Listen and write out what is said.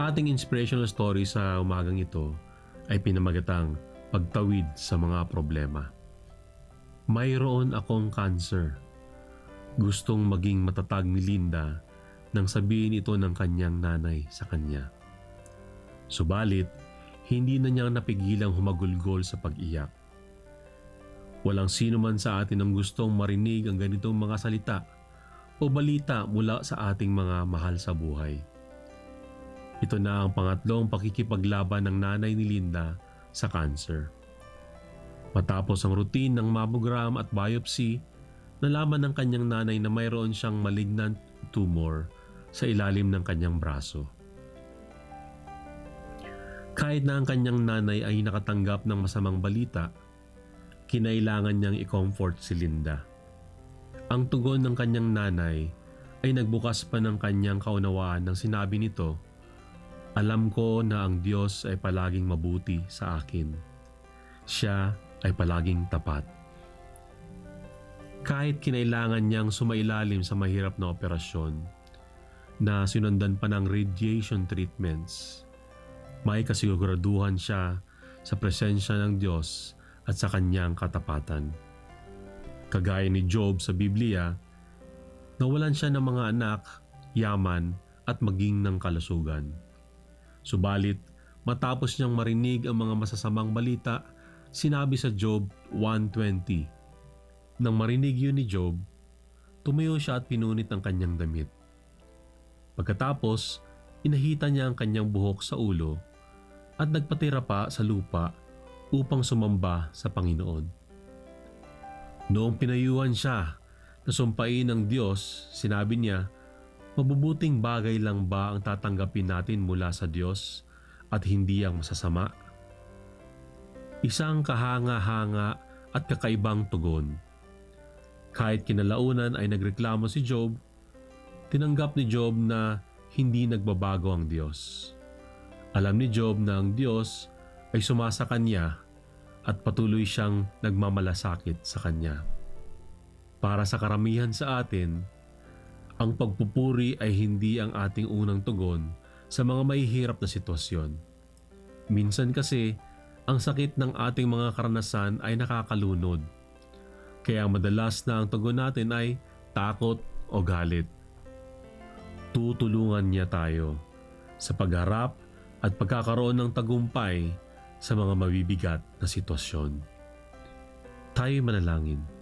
Ating inspirational story sa umagang ito ay pinamagatang pagtawid sa mga problema. Mayroon akong cancer. Gustong maging matatag ni Linda nang sabihin ito ng kanyang nanay sa kanya. Subalit, hindi na niya napigilang humagulgol sa pag-iyak. Walang sino man sa atin ang gustong marinig ang ganitong mga salita o balita mula sa ating mga mahal sa buhay. Ito na ang pangatlong pakikipaglaban ng nanay ni Linda sa cancer. Matapos ang routine ng mammogram at biopsy, nalaman ng kanyang nanay na mayroon siyang malignant tumor sa ilalim ng kanyang braso. Kahit na ang kanyang nanay ay nakatanggap ng masamang balita, kinailangan niyang i-comfort si Linda. Ang tugon ng kanyang nanay ay nagbukas pa ng kanyang kaunawaan nang sinabi nito, "Alam ko na ang Diyos ay palaging mabuti sa akin. Siya ay palaging tapat." Kahit kinailangan niyang sumailalim sa mahirap na operasyon na sinundan pa ng radiation treatments, may kasiguraduhan siya sa presensya ng Diyos at sa kanyang katapatan. Kagaya ni Job sa Biblia, nawalan siya ng mga anak, yaman at maging ng kalusugan. Subalit, matapos niyang marinig ang mga masasamang balita, sinabi sa Job 1:20. Nang marinig yun ni Job, tumayo siya at pinunit ang kanyang damit. Pagkatapos, inahita niya ang kanyang buhok sa ulo at nagpatira pa sa lupa upang sumamba sa Panginoon. Noong pinayuhan siya na sumpain ng Diyos, sinabi niya, "Mabubuting bagay lang ba ang tatanggapin natin mula sa Diyos at hindi ang masasama?" Isang kahanga-hanga at kakaibang tugon. Kahit kinalaunan ay nagreklamo si Job, tinanggap ni Job na hindi nagbabago ang Diyos. Alam ni Job na ang Diyos ay sumasa kanya at patuloy siyang nagmamalasakit sa kanya. Para sa karamihan sa atin, ang pagpupuri ay hindi ang ating unang tugon sa mga mahihirap na sitwasyon. Minsan kasi, ang sakit ng ating mga karanasan ay nakakalunod. Kaya madalas na ang tugon natin ay takot o galit. Tutulungan niya tayo sa pagharap at pagkakaroon ng tagumpay sa mga mabibigat na sitwasyon. Tayo'y manalangin.